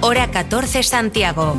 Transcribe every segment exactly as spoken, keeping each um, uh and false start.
hora catorce Santiago.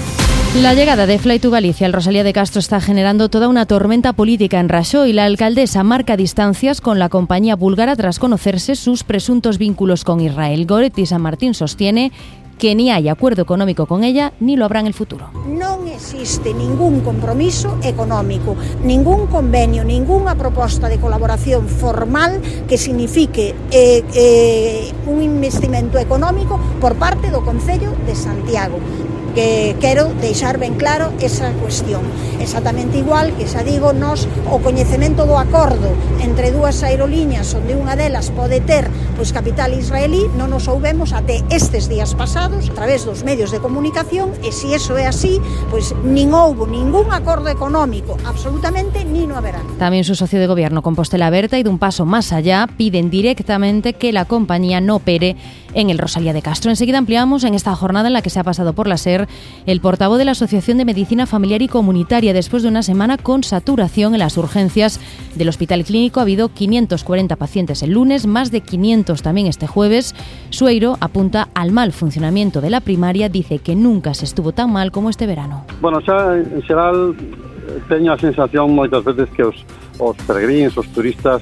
La llegada de Fly to Galicia al Rosalía de Castro está generando toda una tormenta política en Raxó y la alcaldesa marca distancias con la compañía búlgara tras conocerse sus presuntos vínculos con Israel. Goretti San Martín sostiene que ni hay acuerdo económico con ella ni lo habrá en el futuro. Non existe ningún compromiso económico, ningún convenio, ninguna proposta de colaboración formal que signifique eh, eh, un investimento económico por parte do Concello de Santiago. Que quero deixar ben claro esa cuestión. Exactamente igual que xa digo, nos o coñecemento do acordo entre dúas aerolíneas onde unha delas pode ter pois capital israelí, non nos soubemos até estes días pasados a través dos medios de comunicación e se iso é así, pois nin houbo ningún acordo económico, absolutamente ni no haberá. También su socio de gobierno Compostela Berta y de un paso más allá piden directamente que la compañía no opere en el Rosalía de Castro. Enseguida ampliamos en esta jornada en la que se ha pasado por la SER el portavoz de la Asociación de Medicina Familiar y Comunitaria. Después de una semana con saturación en las urgencias del Hospital Clínico, ha habido quinientos cuarenta pacientes el lunes, más de quinientos también este jueves. Sueiro apunta al mal funcionamiento de la primaria, dice que nunca se estuvo tan mal como este verano. Bueno, xa en xeral teño a sensación moitas veces que os, os peregrinos, os turistas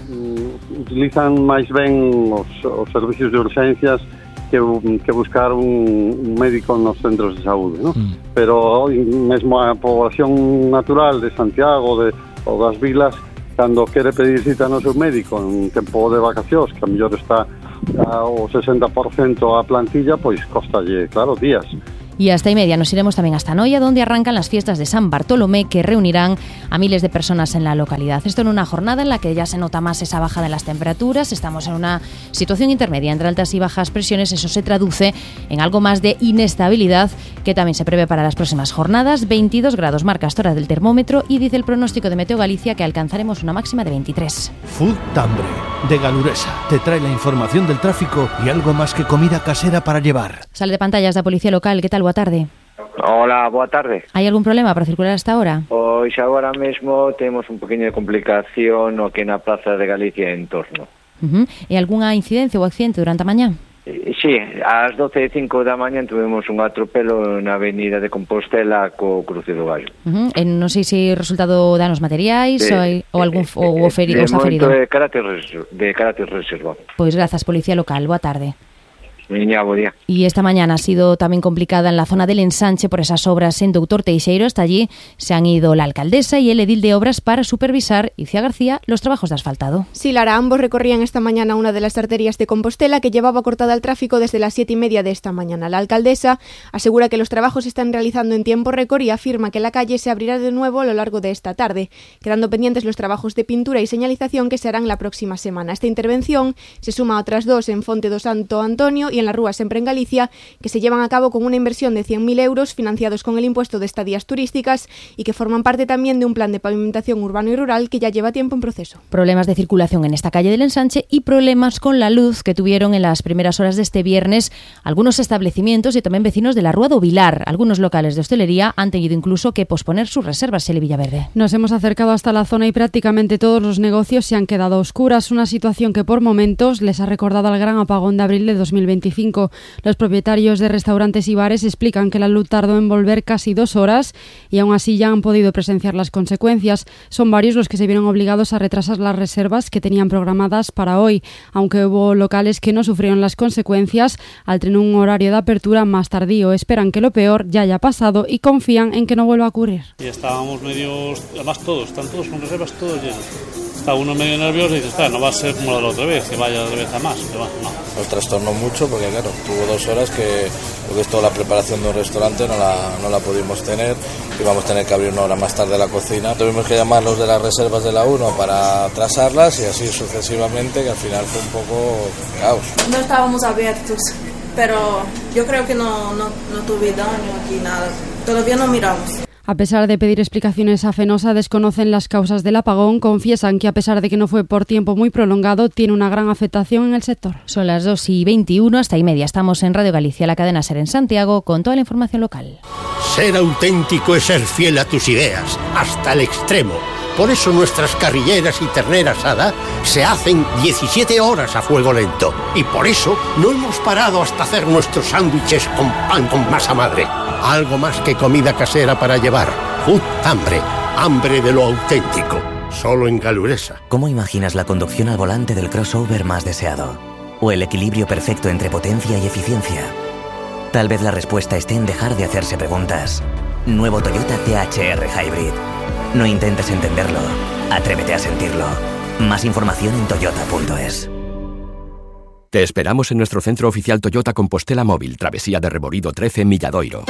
mm, utilizan máis ben os, os servicios de urgencias que, que buscar un, un médico nos centros de saúde, ¿no? Mm. Pero hoy mesmo a población natural de Santiago de, ou das vilas, cando quere pedir cita no seu médico en tempo de vacacións, que a mellor está ao sesenta por ciento a plantilla, pois costalle, claro, días. Y hasta y media nos iremos también hasta Noia, donde arrancan las fiestas de San Bartolomé, que reunirán a miles de personas en la localidad. Esto en una jornada en la que ya se nota más esa bajada en las temperaturas. Estamos en una situación intermedia entre altas y bajas presiones. Eso se traduce en algo más de inestabilidad que también se prevé para las próximas jornadas. veintidós grados marca hasta hora del termómetro y dice el pronóstico de Meteo Galicia que alcanzaremos una máxima de veintitrés. Food Tambre, de Galuresa, te trae la información del tráfico y algo más que comida casera para llevar. Sale de pantallas de Policía Local. ¿Qué tal? Boa tarde. Hola, boa tarde. Hai algún problema para circular hasta ahora? Pois agora mesmo temos un pequeño de complicación no que na Praza de Galicia e en torno. Uh-huh. E algunha incidencia ou accidente durante a mañá? Sí, ás doce e cinco da mañá tuvemos un atropelo na avenida de Compostela co Cruce do Gallo. Uh-huh. E non sei se resultado danos materiais de, ou, ou algún de, ou o ferido, de, os ferido. De carácter de carácter reservado. Pois grazas, Policía Local. Boa tarde. Niña, buen día. Y esta mañana ha sido también complicada en la zona del ensanche por esas obras en Doutor Teixeiro. Hasta allí se han ido la alcaldesa y el edil de obras para supervisar, Icía García, los trabajos de asfaltado. Sí, Lara, ambos recorrían esta mañana una de las arterias de Compostela que llevaba cortada al tráfico desde las siete y media de esta mañana. La alcaldesa asegura que los trabajos se están realizando en tiempo récord y afirma que la calle se abrirá de nuevo a lo largo de esta tarde, quedando pendientes los trabajos de pintura y señalización que se harán la próxima semana. Esta intervención se suma a otras dos en Fonte do Santo Antonio y en la Rúa Sempre en Galicia, que se llevan a cabo con una inversión de cien mil euros financiados con el impuesto de estadías turísticas y que forman parte también de un plan de pavimentación urbano y rural que ya lleva tiempo en proceso. Problemas de circulación en esta calle del ensanche y problemas con la luz que tuvieron en las primeras horas de este viernes algunos establecimientos y también vecinos de la Rúa do Vilar. Algunos locales de hostelería han tenido incluso que posponer sus reservas. Sele Villaverde. Nos hemos acercado hasta la zona y prácticamente todos los negocios se han quedado a oscuras, una situación que por momentos les ha recordado al gran apagón de abril de dos mil veinticinco. Los propietarios de restaurantes y bares explican que la luz tardó en volver casi dos horas y aún así ya han podido presenciar las consecuencias. Son varios los que se vieron obligados a retrasar las reservas que tenían programadas para hoy, aunque hubo locales que no sufrieron las consecuencias al tener un horario de apertura más tardío. Esperan que lo peor ya haya pasado y confían en que no vuelva a ocurrir. Y estábamos medios, además todos, están todos con reservas, todos llenos. Está uno medio nervioso y dice, está, no va a ser como la otra vez, que vaya otra vez a más. Que va, no. Nos trastornó mucho porque, claro, tuvo dos horas que, porque es toda la preparación de un restaurante, no la, no la pudimos tener. Íbamos a tener que abrir una hora más tarde la cocina. Tuvimos que llamar los de las reservas de la uno para atrasarlas y así sucesivamente, que al final fue un poco caos. No estábamos abiertos, pero yo creo que no, no, no tuve daño aquí, nada. Todavía no miramos. A pesar de pedir explicaciones a Fenosa, desconocen las causas del apagón, confiesan que a pesar de que no fue por tiempo muy prolongado, tiene una gran afectación en el sector. Son las dos y veintiuno, hasta y media. Estamos en Radio Galicia, la cadena SER en Santiago, con toda la información local. Ser auténtico es ser fiel a tus ideas, hasta el extremo. Por eso nuestras carrilleras y ternera asada se hacen diecisiete horas a fuego lento. Y por eso no hemos parado hasta hacer nuestros sándwiches con pan con masa madre. Algo más que comida casera para llevar. Food Hambre. Hambre de lo auténtico. Solo en Galuresa. ¿Cómo imaginas la conducción al volante del crossover más deseado? ¿O el equilibrio perfecto entre potencia y eficiencia? Tal vez la respuesta esté en dejar de hacerse preguntas. Nuevo Toyota T H R Hybrid. No intentes entenderlo, atrévete a sentirlo. Más información en toyota punto es. Te esperamos en nuestro centro oficial Toyota Compostela Móvil, Travesía de Reborido trece, Milladoiro.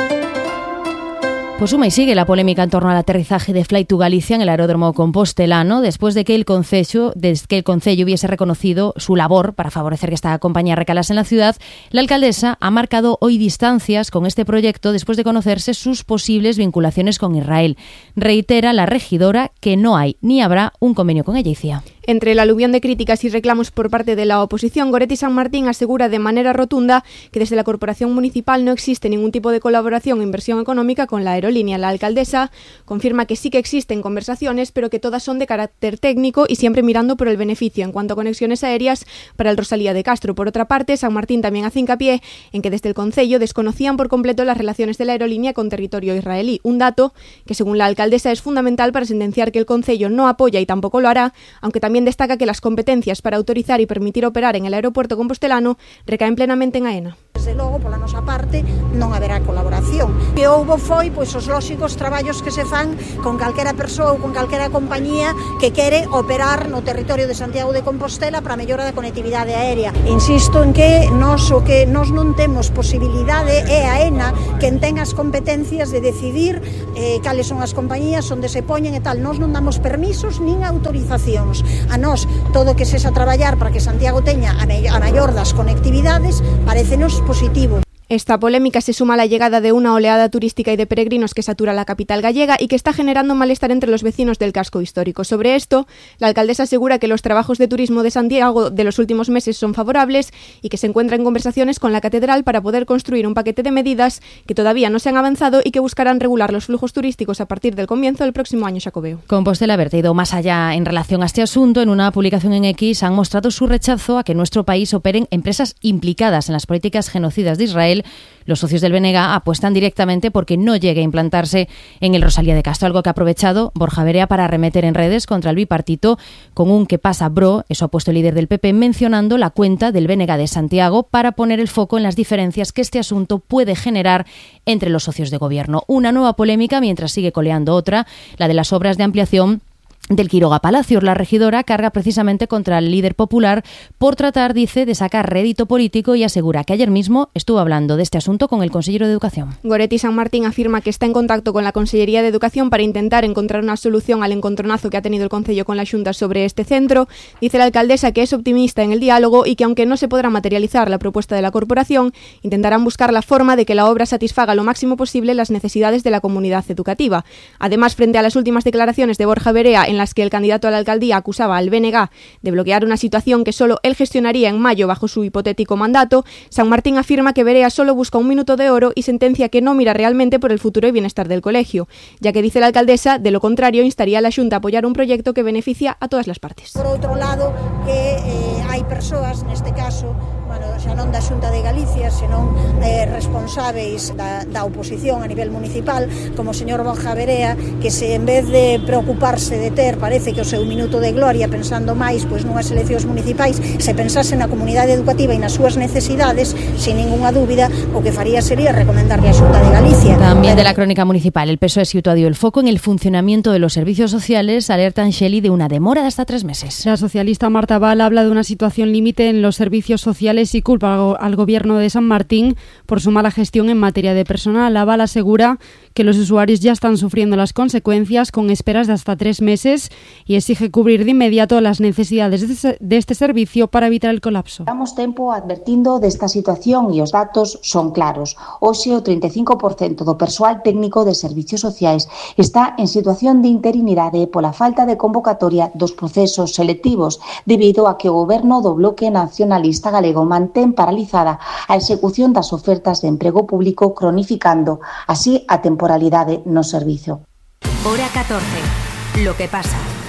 Pues suma y sigue la polémica en torno al aterrizaje de Fly to Galicia en el aeródromo compostelano, después de que el Concello, desde que el Concello hubiese reconocido su labor para favorecer que esta compañía recalase en la ciudad. La alcaldesa ha marcado hoy distancias con este proyecto después de conocerse sus posibles vinculaciones con Israel. Reitera la regidora que no hay ni habrá un convenio con ella, Icía. Entre el aluvión de críticas y reclamos por parte de la oposición, Goretti San Martín asegura de manera rotunda que desde la Corporación Municipal no existe ningún tipo de colaboración o inversión económica con la aerolínea. La alcaldesa confirma que sí que existen conversaciones, pero que todas son de carácter técnico y siempre mirando por el beneficio en cuanto a conexiones aéreas para el Rosalía de Castro. Por otra parte, San Martín también hace hincapié en que desde el Concello desconocían por completo las relaciones de la aerolínea con territorio israelí, un dato que según la alcaldesa es fundamental para sentenciar que el Concello no apoya y tampoco lo hará, aunque también También destaca que las competencias para autorizar y permitir operar en el aeropuerto compostelano recaen plenamente en AENA. Desde logo, pola nosa parte, non haberá colaboración. O que houbo foi pois, os lóxicos traballos que se fan con calquera persoa ou con calquera compañía que quere operar no territorio de Santiago de Compostela para a mellora da conectividade aérea. Insisto en que nós o que nós non temos posibilidade é a AENA quen ten as competencias de decidir eh, cales son as compañías, onde se poñen e tal. Nós non damos permisos nin autorizacións. A nós, todo o que sexa traballar para que Santiago teña a, me- a maior das conectividades, parecenos positivo. Esta polémica se suma a la llegada de una oleada turística y de peregrinos que satura la capital gallega y que está generando malestar entre los vecinos del casco histórico. Sobre esto, la alcaldesa asegura que los trabajos de turismo de Santiago de los últimos meses son favorables y que se encuentra en conversaciones con la catedral para poder construir un paquete de medidas que todavía no se han avanzado y que buscarán regular los flujos turísticos a partir del comienzo del próximo año xacobeo. Compostela Verde ha ido más allá en relación a este asunto. En una publicación en X han mostrado su rechazo a que en nuestro país operen empresas implicadas en las políticas genocidas de Israel. Los socios del B N G apuestan directamente porque no llegue a implantarse en el Rosalía de Castro, algo que ha aprovechado Borja Verea para arremeter en redes contra el bipartito con un "que pasa, bro", eso ha puesto el líder del P P, mencionando la cuenta del B N G de Santiago para poner el foco en las diferencias que este asunto puede generar entre los socios de gobierno. Una nueva polémica mientras sigue coleando otra, la de las obras de ampliación del Quiroga Palacios. La regidora carga precisamente contra el líder popular por tratar, dice, de sacar rédito político y asegura que ayer mismo estuvo hablando de este asunto con el consejero de Educación. Goretti San Martín afirma que está en contacto con la Consellería de Educación para intentar encontrar una solución al encontronazo que ha tenido el Concello con la Xunta sobre este centro. Dice la alcaldesa que es optimista en el diálogo y que aunque no se podrá materializar la propuesta de la corporación, intentarán buscar la forma de que la obra satisfaga lo máximo posible las necesidades de la comunidad educativa. Además, frente a las últimas declaraciones de Borja Verea en las que el candidato a la alcaldía acusaba al B N G de bloquear una situación que solo él gestionaría en mayo bajo su hipotético mandato, San Martín afirma que Verea solo busca un minuto de oro y sentencia que no mira realmente por el futuro y bienestar del colegio, ya que dice la alcaldesa, de lo contrario, instaría a la Xunta a apoyar un proyecto que beneficia a todas las partes. Por outro lado, que eh, hai persoas, neste caso, bueno, xa non da Xunta de Galicia, senón eh, responsáveis da, da oposición a nivel municipal, como o señor Borja Verea, que se en vez de preocuparse de ter, parece que o seu minuto de gloria pensando máis pois nunhas eleccións municipais, se pensase na comunidade educativa e nas súas necesidades, sin ninguna dúbida, o que faría sería recomendarle a Xunta de Galicia. También de la crónica municipal, el P S O E situó el foco en el funcionamiento de los servicios sociales, alertan Shelley de una demora de hasta tres meses. La socialista Marta Val habla de una situación límite en los servicios sociales y culpa al gobierno de San Martín por su mala gestión en materia de personal. La Val asegura que los usuarios ya están sufriendo las consecuencias con esperas de hasta tres meses y exige cubrir de inmediato las necesidades de este servicio para evitar el colapso. Damos tempo advertindo desta situación e os datos son claros. Hoxe o treinta e cinco por cento do persoal técnico de servicios sociais está en situación de interinidade pola falta de convocatoria dos procesos selectivos debido a que o goberno do Bloque Nacionalista Galego mantén paralizada a execución das ofertas de emprego público, cronificando así a temporalidade no servizo. Hora catorce. Lo que pasa.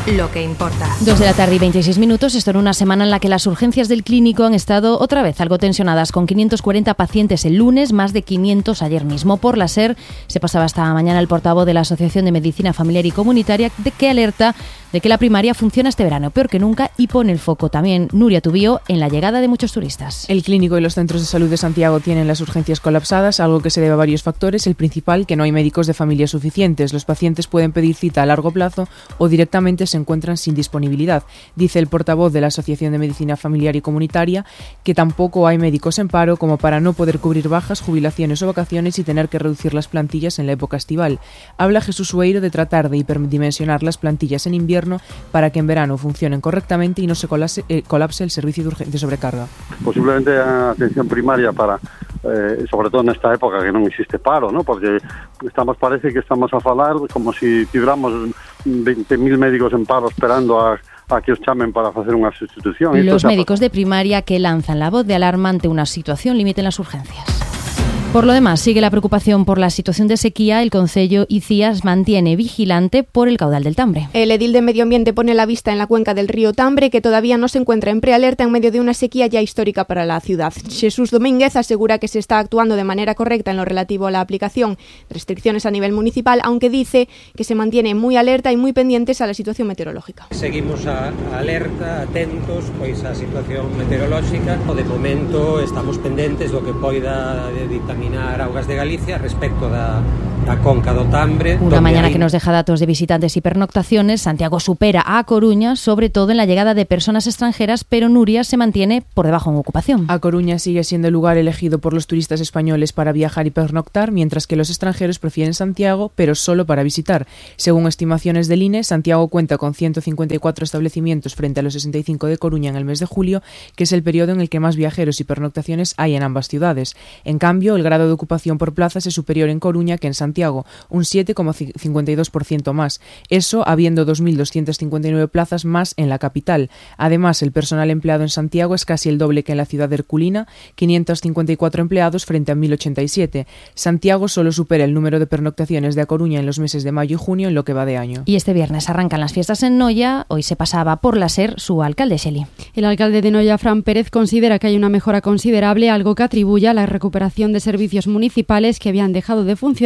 lo que importa. Dos de la tarde y veintiséis minutos. Esto en una semana en la que las urgencias del clínico han estado otra vez algo tensionadas, con quinientos cuarenta pacientes el lunes, más de quinientos ayer mismo. Por la SER se pasaba esta mañana el portavoz de la Asociación de Medicina Familiar y Comunitaria, de que alerta de que la primaria funciona este verano peor que nunca y pone el foco también, Nuria Tubío, en la llegada de muchos turistas. El clínico y los centros de salud de Santiago tienen las urgencias colapsadas, algo que se debe a varios factores. El principal, que no hay médicos de familia suficientes. Los pacientes pueden pedir cita a largo plazo o directamente se encuentran sin disponibilidad. Dice el portavoz de la Asociación de Medicina Familiar y Comunitaria que tampoco hay médicos en paro como para no poder cubrir bajas, jubilaciones o vacaciones y tener que reducir las plantillas en la época estival. Habla Jesús Sueiro de tratar de hiperdimensionar las plantillas en invierno para que en verano funcionen correctamente y no se colapse, eh, colapse el servicio de, urgen- de sobrecarga. Posiblemente a atención primaria para, eh, sobre todo nesta época que non existe paro, ¿no? Porque estamos, parece que estamos a falar como si tivéramos veinte mil médicos en paro esperando a a que os chamen para facer unha sustitución. Los médicos de primaria que lanzan la voz de alarma ante una situación límite en las urgencias. Por lo demás, sigue la preocupación por la situación de sequía. El Concello Icías mantiene vigilante por el caudal del Tambre. El edil de Medio Ambiente pone la vista en la cuenca del río Tambre, que todavía no se encuentra en prealerta en medio de una sequía ya histórica para la ciudad. Jesús Domínguez asegura que se está actuando de manera correcta en lo relativo a la aplicación de restricciones a nivel municipal, aunque dice que se mantiene muy alerta y muy pendientes a la situación meteorológica. Seguimos a, a alerta, atentos pois a situación meteorolóxica. De momento estamos pendentes do que poida dictaminar Augas de Galicia respecto da, da conca do Tambre. Una mañana hay... que nos deja datos de visitantes y pernoctaciones. Santiago supera a Coruña, sobre todo en la llegada de personas extranjeras, pero Nuria se mantiene por debajo en ocupación. A Coruña sigue siendo el lugar elegido por los turistas españoles para viajar y pernoctar, mientras que los extranjeros prefieren Santiago, pero solo para visitar. Según estimaciones del I N E, Santiago cuenta con ciento cincuenta y cuatro establecimientos frente a los sesenta y cinco de Coruña en el mes de julio, que es el periodo en el que más viajeros y pernoctaciones hay en ambas ciudades. En cambio, el grado de ocupación por plazas es superior en Coruña que en Santiago, un siete coma cincuenta y dos por ciento más. Eso habiendo dos mil doscientas cincuenta y nueve plazas más en la capital. Además, el personal empleado en Santiago es casi el doble que en la ciudad herculina, quinientos cincuenta y cuatro empleados frente a mil ochenta y siete. Santiago solo supera el número de pernoctaciones de A Coruña en los meses de mayo y junio en lo que va de año. Y este viernes arrancan las fiestas en Noia. Hoy se pasaba por la SER su alcalde, Shelley. El alcalde de Noia, Fran Pérez, considera que hay una mejora considerable, algo que atribuye a la recuperación de servicios municipales que habían dejado de funcionar